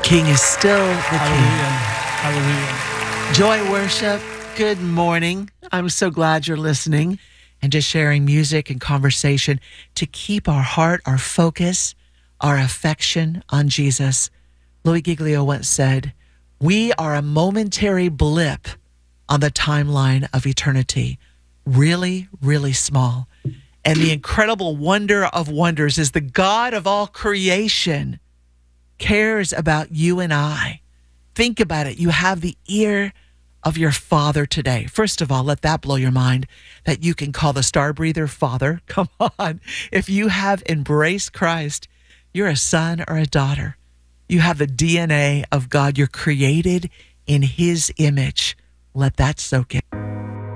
King is still the Hallelujah. King. Hallelujah. Joy Worship, good morning. I'm so glad you're listening and just sharing music and conversation to keep our heart, our focus, our affection on Jesus. Louis Giglio once said, "We are a momentary blip on the timeline of eternity, really, really small. And the incredible wonder of wonders is the God of all creation cares about you and I. Think about it. You have the ear of your Father today. First of all, let that blow your mind that you can call the star breather Father. Come on. If you have embraced Christ, you're a son or a daughter. You have the DNA of God. You're created in His image. Let that soak in.